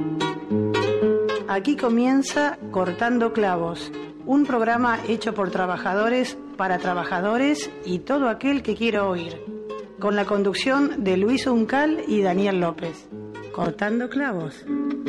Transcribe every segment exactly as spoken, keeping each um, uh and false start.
Aquí comienza Cortando Clavos, un programa hecho por trabajadores para trabajadores y todo aquel que quiera oír, con la conducción de Luis Uncal y Daniel López. Cortando Clavos.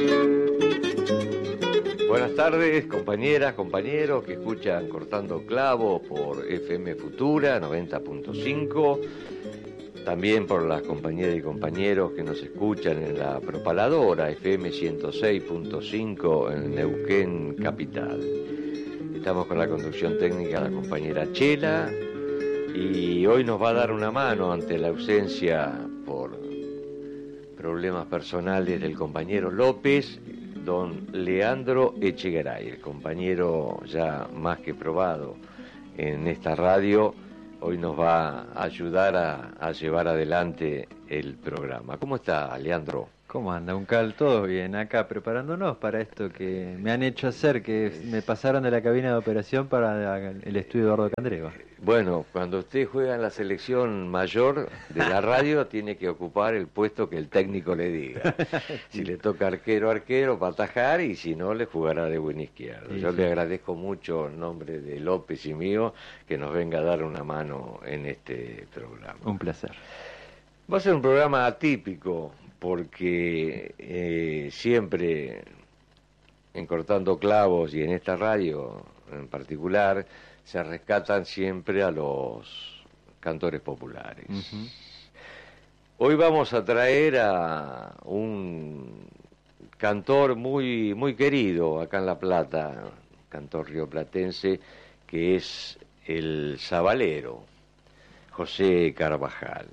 Buenas tardes, compañeras, compañeros que escuchan Cortando Clavos por F M Futura noventa punto cinco. También por las compañeras y compañeros que nos escuchan en la propaladora F M ciento seis punto cinco en Neuquén Capital. Estamos con la conducción técnica de la compañera Chela y hoy nos va a dar una mano ante la ausencia por problemas personales del compañero López, don Leandro Echegaray, el compañero ya más que probado en esta radio. Hoy nos va a ayudar a, a llevar adelante el programa. ¿Cómo está, Leandro? ¿Cómo anda, Uncal? ¿Todo bien? Acá preparándonos para esto que me han hecho hacer, que me pasaron de la cabina de operación para el estudio Eduardo Candreva. Bueno, cuando usted juega en la selección mayor de la radio, tiene que ocupar el puesto que el técnico le diga. Si le toca arquero, arquero, para atajar, y si no, le jugará de buen izquierdo. Sí, Yo sí. le agradezco mucho en nombre de López y mío que nos venga a dar una mano en este programa. Un placer. Va a ser un programa atípico, porque eh, siempre en Cortando Clavos y en esta radio en particular se rescatan siempre a los cantores populares. Uh-huh. Hoy vamos a traer a un cantor muy muy querido acá en La Plata, cantor rioplatense, que es el Sabalero, José Carvajal.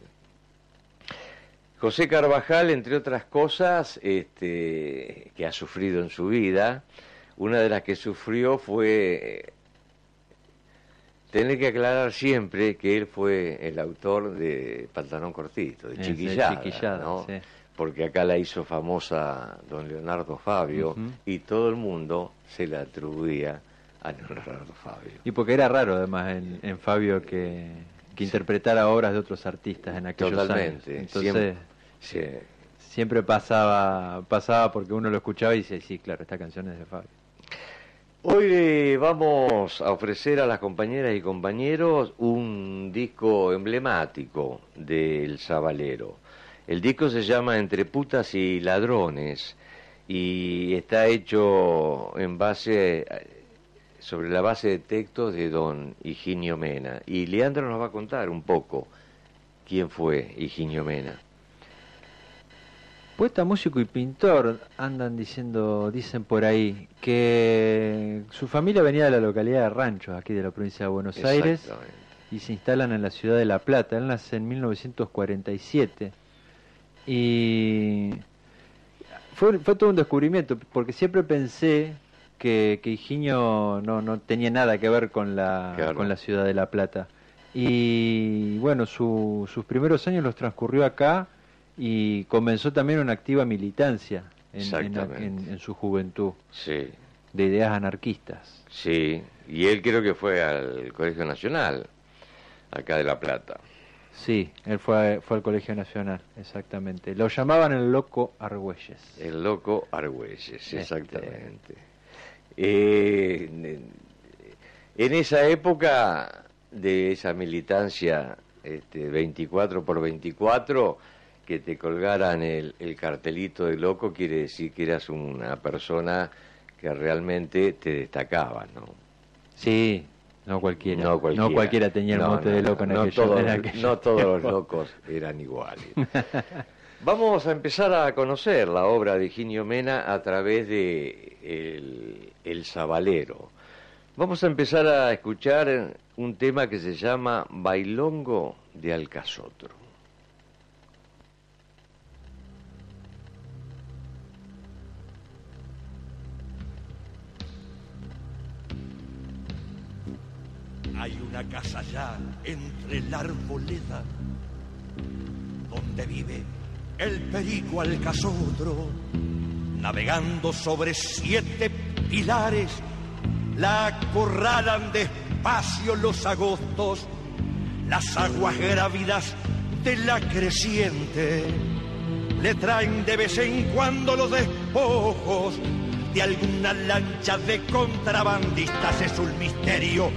José Carvajal, entre otras cosas, este, que ha sufrido en su vida, una de las que sufrió fue tener que aclarar siempre que él fue el autor de Pantalón Cortito, de Chiquillada, Chiquillada, ¿no? Sí. Porque acá la hizo famosa don Leonardo Fabio, uh-huh. y todo el mundo se la atribuía a Leonardo Fabio. Y porque era raro, además, en, en Fabio que... que interpretara obras de otros artistas en aquellos Totalmente. años. Entonces, siempre, sí. siempre pasaba pasaba porque uno lo escuchaba y decía, sí, claro, esta canción es de Fabio. Hoy le vamos a ofrecer a las compañeras y compañeros un disco emblemático del Sabalero. El disco se llama Entre putas y ladrones y está hecho en base... sobre la base de textos de don Higinio Mena. Y Leandro nos va a contar un poco quién fue Higinio Mena. Poeta, músico y pintor, andan diciendo, dicen por ahí, que su familia venía de la localidad de Ranchos, aquí de la provincia de Buenos Aires, y se instalan en la ciudad de La Plata. Él nace en mil novecientos cuarenta y siete, y fue, fue todo un descubrimiento, porque siempre pensé que, que Higinio no, no tenía nada que ver con la, claro. con la ciudad de La Plata. Y bueno, su, sus primeros años los transcurrió acá y comenzó también una activa militancia en, en, en, en su juventud, sí. de ideas anarquistas. Sí, y él creo que fue al Colegio Nacional, acá de La Plata. Sí, él fue, fue al Colegio Nacional, exactamente. Lo llamaban el Loco Argüelles. El Loco Argüelles, exactamente. Este... Eh, en esa época de esa militancia este, veinticuatro por veinticuatro, que te colgaran el, el cartelito de loco quiere decir que eras una persona que realmente te destacaba, ¿no? Sí, no cualquiera. No cualquiera, no cualquiera tenía el no, mote no, de loco en no, aquello, todos, en aquello no todos los locos eran iguales. Vamos a empezar a conocer la obra de Higinio Mena a través de el, el Sabalero. Vamos a empezar a escuchar un tema que se llama Bailongo de Alcazotro. Hay una casa allá entre la arboleda donde vive el perico Alcazotro, navegando sobre siete pilares, la acorralan despacio los agostos, las aguas grávidas de la creciente, le traen de vez en cuando los despiertos ojos de alguna lancha de contrabandistas es un misterio